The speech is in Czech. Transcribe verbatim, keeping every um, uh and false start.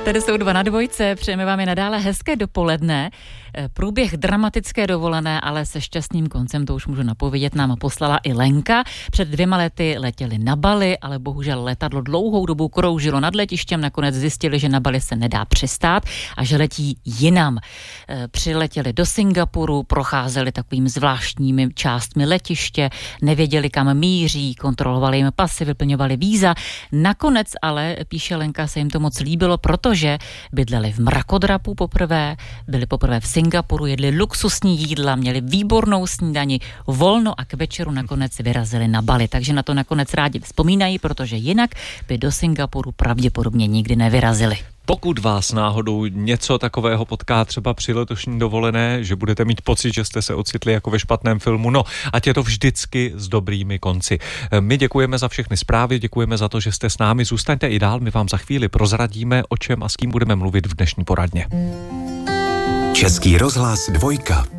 Tady jsou dva na dvojce, přejeme vám i nadále hezké dopoledne. Průběh dramatické dovolené, ale se šťastným koncem, to už můžu napovědět, nám poslala i Lenka. Před dvěma lety letěli na Bali, ale bohužel letadlo dlouhou dobu kroužilo nad letištěm, nakonec zjistili, že na Bali se nedá přistát a že letí jinam. Přiletěli do Singapuru, procházeli takovými zvláštními částmi letiště, nevěděli, kam míří, kontrolovali jim pasy, vyplňovali víza. Nakonec ale, píše Lenka, se jim to moc líbilo, protože bydleli v mrakodrapu poprvé, byli poprvé v Singapuru, jedli luxusní jídla, měli výbornou snídani, volno a k večeru nakonec vyrazili na Bali. Takže na to nakonec rádi vzpomínají, protože jinak by do Singapuru pravděpodobně nikdy nevyrazili. Pokud vás náhodou něco takového potká třeba při letošní dovolené, že budete mít pocit, že jste se ocitli jako ve špatném filmu, no, ať je to vždycky s dobrými konci. My děkujeme za všechny zprávy, děkujeme za to, že jste s námi, zůstaňte i dál, my vám za chvíli prozradíme, o čem a s kým budeme mluvit v dnešní poradně. Český rozhlas dvojka.